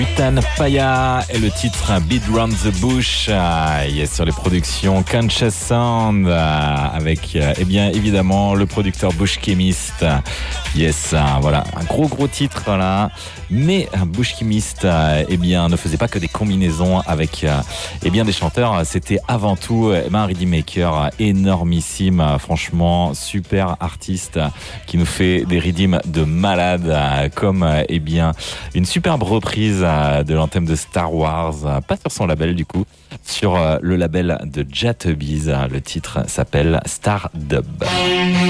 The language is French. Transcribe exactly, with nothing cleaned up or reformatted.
Butan Paya et le titre Beat Round the Bush. Ah, yes, sur les productions Conscious Sound avec eh bien évidemment le producteur Bush Chemist. Yes, voilà un gros gros titre là. Mais Bush Chemist eh bien ne faisait pas que des combinaisons avec eh bien des chanteurs. C'était avant tout eh ben, un rhythm maker énormissime. Franchement, super artiste qui nous fait des rhythms de malade, comme eh bien une superbe reprise de l'anthème de Star Wars, pas sur son label du coup, sur le label de Jattebees. Le titre s'appelle Star Dub.